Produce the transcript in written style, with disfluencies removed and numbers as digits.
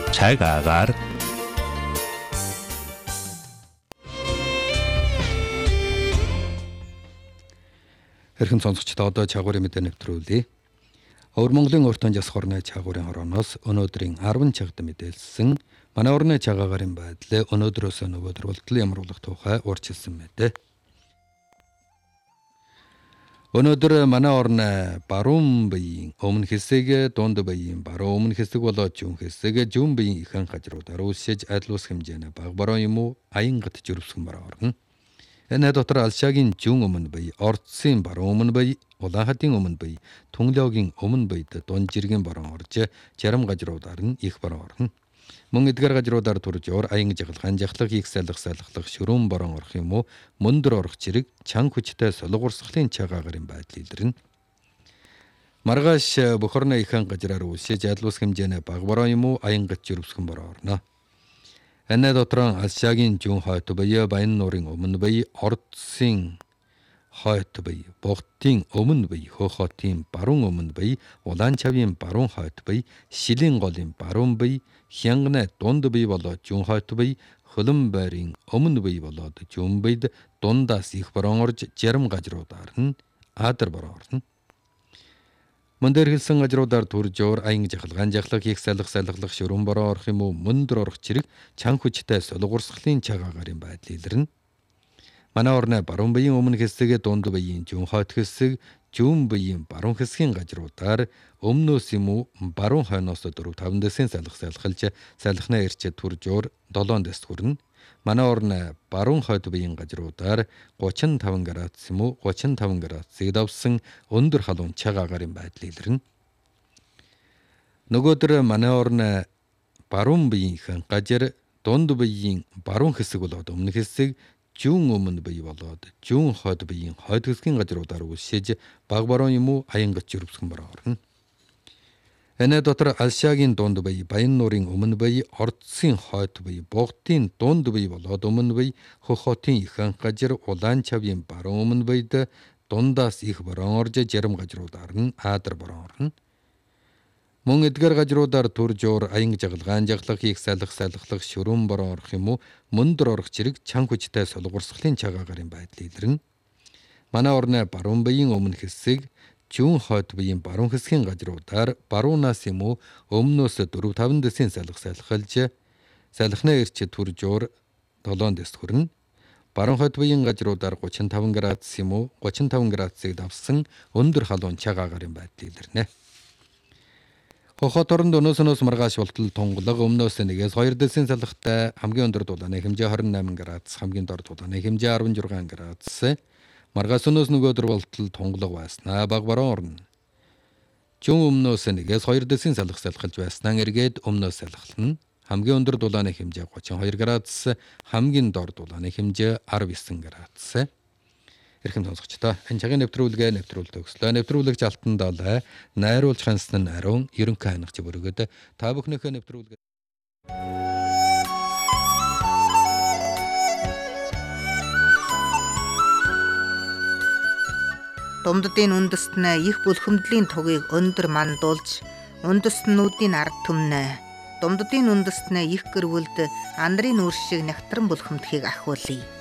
цаг агаар Хэрхэн сонсогчдоо одоо чагуурын мэдээ нэвтрүүлье. Өвөр Монголын уртан жас хорны чагуурын хорооноос өнөөдрийн 10 чагт мэдээлсэн манай орны чагаагарын байдлаа өнөөдрөөс нөгөөдөр болтол ямар болох тухай урьдчилсан мэдээ. Өнөөдөр манай орны баруун биеийн өмнө хэсэг, дунд биеийн баруун өмнө хэсэг болоод зүүн хэсэг, зүүн биеийн ихэнх газруудаар үлсэж адил ус хэмжээний бага баруун юм уу аянгат жирвсгэн орно. Энэ дотор Алшагийн зүүн өмнө бие, Орцсын баруун өмнө бие, Улаанхадын өмнө бие, Түнглөөгийн өмнө биед дунд жиргэн баруун орж, зарим газруудаар нь их баруун орно. Мөн эдгээр газруудаар турж ор аянг жагалгаан жахлах их салхах шүрүүн баруун орох юм уу, мөндөр орох зэрэг чанга хүчтэй солигурсгалын цагаагарын байдал илэрнэ. Маргааш бүх орны ихэнх газраар үлсэж адил ус хэмжээний бага баруун юм уу аянгат жирвсгэн баруун орно. Энэ дотор Алшагийн зүүн хойд бие, Баян нуурын өмнө бие, Орцсын хойд бие, Богдын өмнө бие, Хөөхотын баруун өмнө бие, Улаан чавын баруун хойд бие, Шилийн голын баруун бие, Хянганы дунд бие болоод зүүн хойд бие, Хөлөн байрын өмнө бие болоод зүүн биед дундаас их баруун орж, зарим газруудаар нь адар баруун орно. Мөндөр хэлсэн газруудаар турж ор аянг жахалгаан жахлах их салхах шүрүүн баруун орох юм уу мөндөр орох зэрэг чанга хүчтэй солигурсгалын цагаагарын байдал илэрнэ. Манай орны баруун биеийн өмнө хэсэг, дунд биеийн зүүн хойд хэсэг, зүүн биеийн баруун хэсгийн газруудаар өмнөөс юм уу баруун хойноос 4-5 дэсийн салхалж салхины эрчэд турж ор 7 дэс хүрнэ. Манай орны баруун хойд биеийн газруудаар 35 градус юм уу 35 градусыг давсан өндөр халуун цагаагарын байдал илэрнэ. Нөгөөдөр манай орны баруун биеийн газар дунд биеийн баруун хэсэг болоод өмнө хэсэг, зүүн өмнө бие болоод зүүн хойд биеийн хойд хэсгийн газруудаар үлсэж бага баруун юм уу аянгат жирвсгэн баруун орно. Энэ дотор Алшагийн дунд бие, Баян нуурын өмнө бие, Орцсын хойд бие, Богдын дунд бие болоод өмнө бие, Хөөхотын ихэнх газар, Улаан чавын баруун өмнө биед дундаас их баруун орж, зарим газруудаар нь адар баруун орно. Мөн эдгээр газруудаар турж ор аянг жагалгаан жахлах их салхах шүрүүн баруун орох юм уу мөндөр орох зэрэг чанга хүчтэй солигурсгалын цагаагарын байдал илэрнэ. Манай орны баруун биеийн өмнө хэсэг, зүүн хойд биеийн баруун хэсгийн газруудаар баруунаас юм уу өмнөөс 4-5 дэсийн салхалж салхины эрчэд турж ор 7 дэс хүрнэ. Баруун хойд биеийн газруудаар 35 градус юм уу 35 градусыг давсан өндөр халуун цагаагарын байдал илэрнэ. Хөөхот оронд өнөөс маргааш болтол тунгалаг өмнөөс 1-2 дэсийн салхахтай хамгийн өндөр дулааны хэмжээ 28 градус, хамгийн дор дулааны хэмжээ 16 градус. Маргааш өнөөс нөгөөдөр болтол тунгалаг байснаа бага баруун орно. Зүүн өмнөөс 1-2 дэсийн салхалж байснаа эргээд өмнөөс салхална. Хамгийн өндөр дулааны хэмжээ 32 градус, хамгийн дор дулааны хэмжээ 19 градус. Эрхэм сонсогчдоо энэ цагийн нэвтрүүлгээ төгслөө. Нэвтрүүлэгч Алтан Далай, найруулж хансан нь Ариун, ерөнхий ханагч бүргэд та бүхнийхээ нэвтрүүлгээ Думддын үндэстнээ их бүлхэмдлийн тугийг өндөр мандуулж, үндэстнүүдийн ард түмнээ, думддын үндэстнээ их гэрвэлд андрын үр шиг нягтран бүлхэмдэхийг ахиулъя.